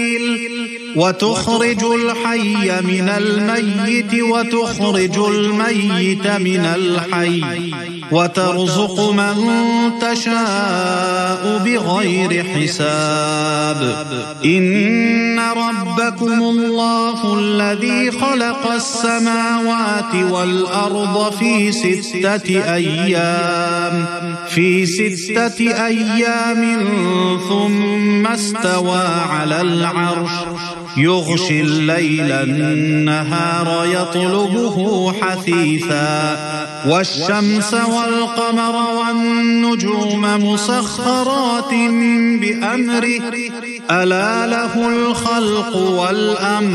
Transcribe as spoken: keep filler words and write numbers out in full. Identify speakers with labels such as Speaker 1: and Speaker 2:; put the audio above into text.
Speaker 1: وتخرج الحي من الميت وتخرج الميت من الحي وترزق من تشاء بغير حساب إن ربكم الله الذي خلق السماوات والأرض في ستة أيام في ستة أيام ثم استوى على العرش يغشي الليل النهار يطلبه حثيثا والشمس والقمر والنجوم مسخرات بأمره ألا له الخلق والأمر